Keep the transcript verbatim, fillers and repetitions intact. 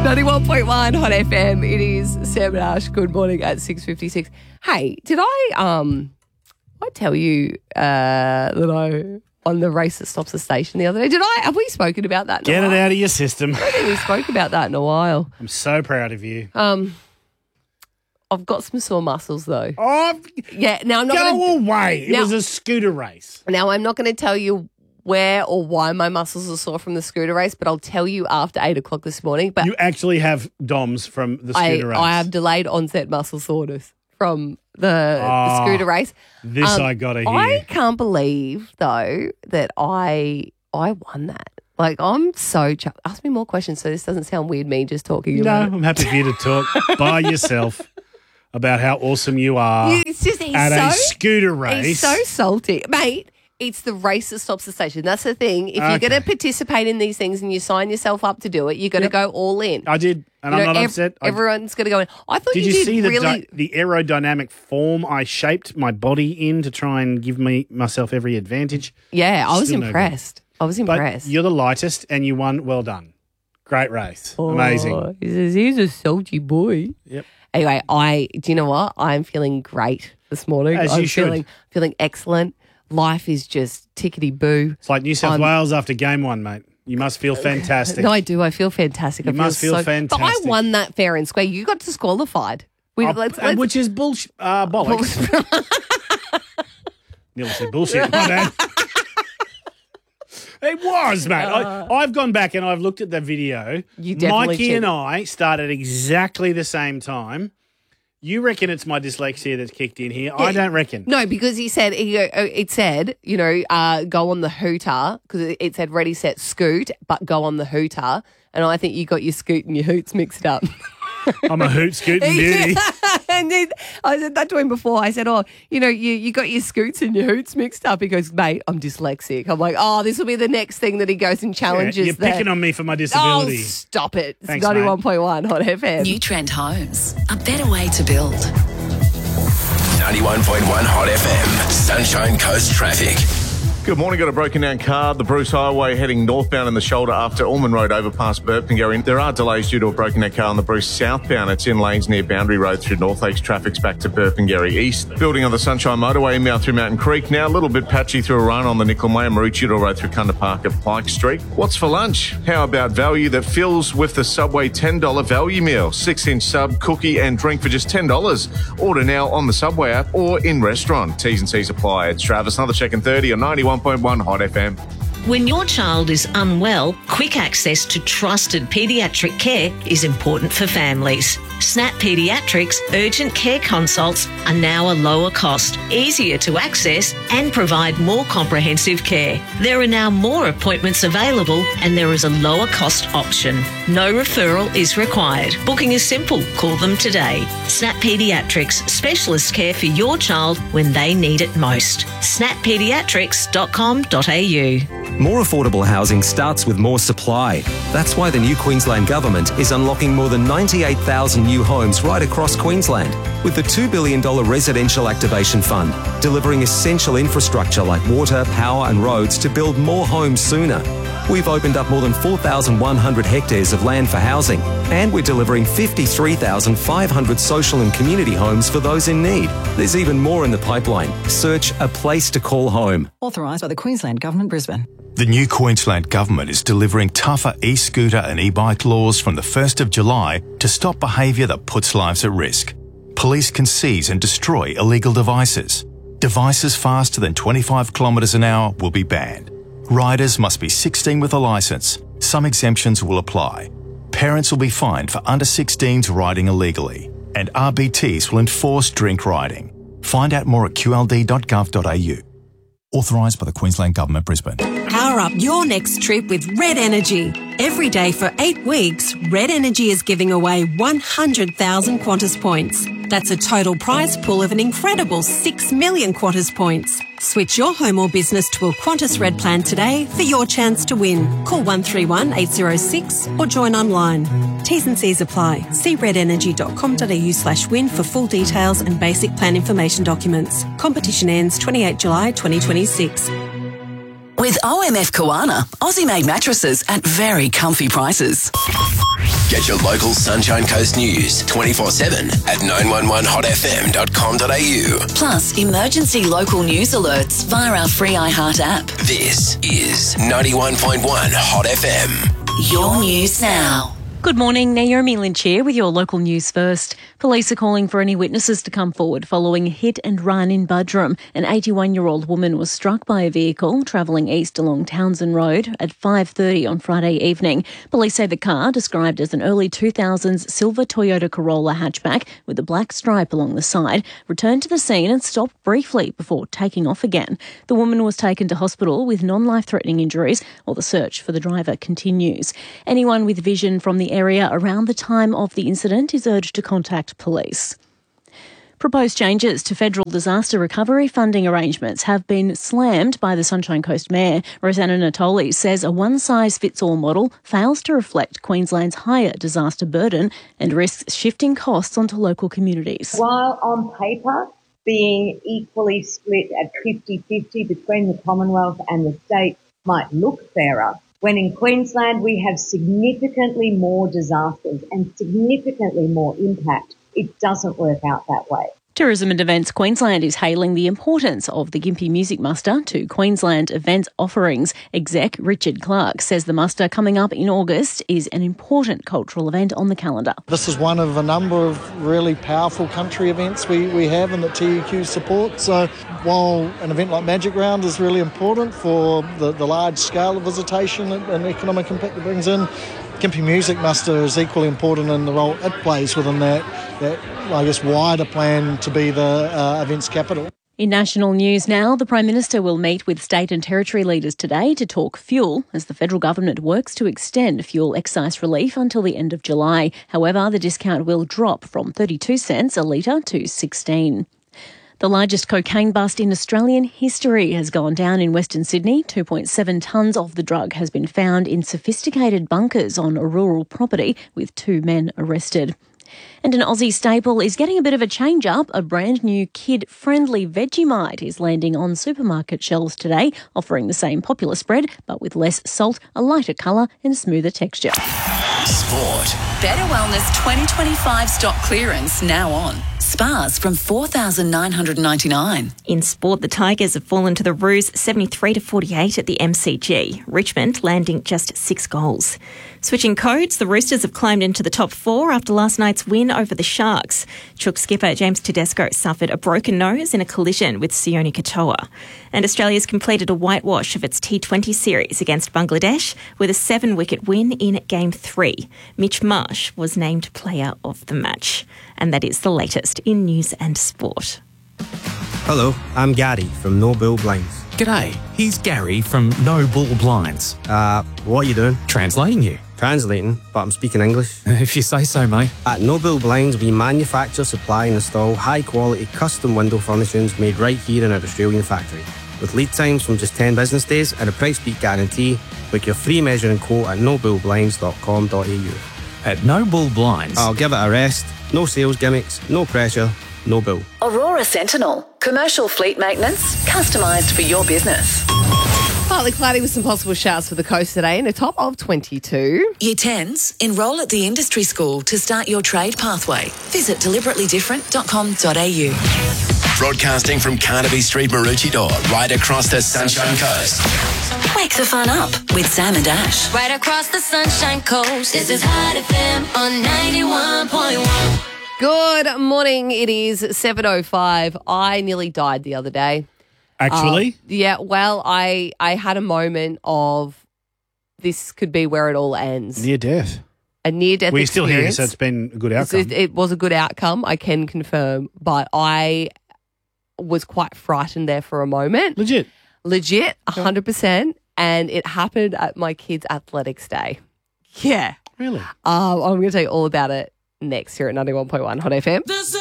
ninety-one point one Hot F M. It is Sam and Ash. Good morning at six fifty-six. Hey, did I um I tell you uh, that I on the race that stops the station the other day? Did I? Have we spoken about that? In Get a it while? out of your system. I don't think we spoke about that in a while. I'm so proud of you. Um, I've got some sore muscles though. Oh, Yeah. Now I'm not go gonna, away. It Now- was a scooter race. Now I'm not going to tell you where or why my muscles are sore from the scooter race, but I'll tell you after eight o'clock this morning. But You actually have D O Ms from the I, scooter race. I have delayed onset muscle soreness from the, the Oh, scooter race. This Um, I got to hear. I can't believe though that I I won that. Like I'm so chuffed. Ask me more questions so this doesn't sound weird. Me just talking no, about it. I'm happy for you to talk by yourself about how awesome you are You- It's just he's at so a scooter race. he's so salty, mate. It's the race that stops the station. That's the thing. If you're Okay. going to participate in these things and you sign yourself up to do it, you got to Yep. go all in. I did, and You I'm know, not ev- upset. I- Everyone's going to go in. I thought did you, you did see the really. di- the aerodynamic form I shaped my body in to try and give me myself every advantage? yeah, I was Still no good. impressed. I was But impressed. you're the lightest, and you won. Well done. Great race. Amazing. Oh, he says he's a salty boy. Yep. Anyway, I do you know what? I'm feeling great this morning. As I'm you should. feeling feeling excellent. Life is just tickety boo. It's like New South I'm- Wales after game one, mate. You must feel fantastic. No, I do. I feel fantastic. You I feel must feel so, fantastic. But I won that fair and square. You got disqualified. We, Oh, let's, and let's, which is bullshit. Uh, bollocks. Nearly said bullshit. My bad. It was, mate. I, I've gone back and I've looked at the video. You definitely Mikey should. and I started exactly the same time. You reckon it's my dyslexia that's kicked in here? I don't reckon. no, because he said he, uh, it said you know uh, go on the hooter because it, it said ready set scoot, but go on the hooter. And I think you got your scoot and your hoots mixed up. I'm a hoot scooting beauty. And then I said that to him before. I said, oh, you know, you, you got your scoots and your hoots mixed up. He goes, mate, I'm dyslexic. I'm like, oh, this will be the next thing that he goes and Yeah, challenges. you're that. picking on me for my Oh, disability. stop it. It's Thanks, ninety-one point one Hot F M. New Trend Homes, a better way to build. ninety-one point one Hot F M. Sunshine Coast traffic. Good morning. Got a broken down car, the Bruce Highway heading northbound in the shoulder after Ormond Road overpass Burpengary. There are delays due to a broken down car on the Bruce southbound. It's in lanes near Boundary Road through North Lakes. Traffic's back to Burpengary East. Building on the Sunshine Motorway inbound through Mountain Creek. Now a little bit patchy through a run on the Nickel-Maya Maroochydore Road through Kunda Park at Pike Street. What's for lunch? How about value that fills with the Subway ten dollar value meal? six inch sub, cookie and drink for just ten dollars. Order now on the Subway app or in restaurant. T's and C's apply. It's Travis, another check in thirty on ninety-one point one Hot F M. When your child is unwell, quick access to trusted paediatric care is important for families. Snap Paediatrics urgent care consults are now a lower cost, easier to access and provide more comprehensive care. There are now more appointments available and there is a lower cost option. No referral is required. Booking is simple. Call them today. Snap Paediatrics, specialist care for your child when they need it most. snap paediatrics dot com dot a u. More affordable housing starts with more supply. That's why the new Queensland Government is unlocking more than ninety-eight thousand new homes right across Queensland with the two billion dollars Residential Activation Fund, delivering essential infrastructure like water, power and roads to build more homes sooner. We've opened up more than four thousand one hundred hectares of land for housing, and we're delivering fifty-three thousand five hundred social and community homes for those in need. There's even more in the pipeline. Search A Place to Call Home. Authorised by the Queensland Government, Brisbane. The new Queensland Government is delivering tougher e-scooter and e-bike laws from the first of July to stop behaviour that puts lives at risk. Police can seize and destroy illegal devices. Devices faster than twenty-five kilometres an hour will be banned. Riders must be sixteen with a licence. Some exemptions will apply. Parents will be fined for under sixteens riding illegally. And R B Ts will enforce drink riding. Find out more at q l d dot gov dot a u. Authorised by the Queensland Government, Brisbane. Power up your next trip with Red Energy. Every day for eight weeks, Red Energy is giving away one hundred thousand Qantas points. That's a total prize pool of an incredible six million Qantas points. Switch your home or business to a Qantas Red plan today for your chance to win. Call one three one eight zero six or join online. T's and C's apply. See red energy dot com dot a u slash win for full details and basic plan information documents. Competition ends twenty-eighth July twenty twenty-six. With O M F Koana, Aussie-made mattresses at very comfy prices. Get your local Sunshine Coast news twenty-four seven at nine one one hot f m dot com dot a u. Plus, emergency local news alerts via our free iHeart app. This is ninety-one point one Hot F M. Your news now. Good morning, Naomi Lynch here with your local news first. Police are calling for any witnesses to come forward following a hit and run in Buderim. An eighty-one-year-old woman was struck by a vehicle travelling east along Townsend Road at five thirty on Friday evening. Police say the car, described as an early two thousands silver Toyota Corolla hatchback with a black stripe along the side, returned to the scene and stopped briefly before taking off again. The woman was taken to hospital with non-life-threatening injuries, while the search for the driver continues. Anyone with vision from the area around the time of the incident is urged to contact police. Proposed changes to federal disaster recovery funding arrangements have been slammed by the Sunshine Coast Mayor. Rosanna Natoli says a one-size-fits-all model fails to reflect Queensland's higher disaster burden and risks shifting costs onto local communities. While on paper being equally split at fifty-fifty between the Commonwealth and the state might look fairer, when in Queensland we have significantly more disasters and significantly more impact, it doesn't work out that way. Tourism and Events Queensland is hailing the importance of the Gympie Music Muster to Queensland events offerings. Exec Richard Clark says the muster coming up in August is an important cultural event on the calendar. This is one of a number of really powerful country events we, we have and that T U Q supports. So while an event like Magic Round is really important for the, the large scale of visitation and, and economic impact it brings in, Gympie Music Muster is equally important in the role it plays within that, that I guess, wider plan to be the uh, events capital. In national news now, the Prime Minister will meet with state and territory leaders today to talk fuel as the federal government works to extend fuel excise relief until the end of July. However, the discount will drop from thirty-two cents a litre to sixteen. The largest cocaine bust in Australian history has gone down in Western Sydney. two point seven tonnes of the drug has been found in sophisticated bunkers on a rural property, with two men arrested. And an Aussie staple is getting a bit of a change-up. A brand new kid-friendly Vegemite is landing on supermarket shelves today, offering the same popular spread, but with less salt, a lighter colour and a smoother texture. Sport. Better Wellness twenty twenty-five stock clearance now on. Spas from four thousand nine hundred ninety-nine. In sport, the Tigers have fallen to the Roos seventy-three to forty-eight at the M C G. Richmond landing just six goals. Switching codes, the Roosters have climbed into the top four after last night's win over the Sharks. Chook skipper James Tedesco suffered a broken nose in a collision with Sione Katoa. And Australia's completed a whitewash of its T twenty series against Bangladesh with a seven-wicket win in Game three. Mitch Marsh was named Player of the Match. And that is the latest in news and sport. Hello, I'm Gary from No Bull Blinds. G'day, here's Gary from No Bull Blinds. Uh, what are you doing? Translating you. Translating, but I'm speaking English. If you say so, mate. At No Bull Blinds, we manufacture, supply and install high-quality custom window furnishings made right here in our Australian factory. With lead times from just ten business days and a price beat guarantee, book your free measuring quote at no bull blinds dot com dot a u. At No Bull Blinds. I'll give it a rest. No sales gimmicks, no pressure, no bull. Aurora Sentinel. Commercial fleet maintenance, customised for your business. Partly cloudy with some possible showers for the coast today and a top of twenty-two. Year tens, enrol at the industry school to start your trade pathway. Visit deliberately different dot com dot a u. Broadcasting from Carnaby Street, Maroochydore, right across the Sunshine Coast. Wake the fun up with Sam and Ash. Right across the Sunshine Coast. This is Hot F M on ninety-one point one. Good morning. It is seven oh five. I nearly died the other day. Actually? Uh, yeah, well, I, I had a moment of this could be where it all ends. Near death. A near-death We're experience. still here, so it's been a good outcome. It, it was a good outcome, I can confirm, but I was quite frightened there for a moment. Legit? Legit, one hundred percent, and it happened at my kid's athletics day. Yeah. Really? Um, I'm going to tell you all about it next here at ninety-one point one Hot F M. This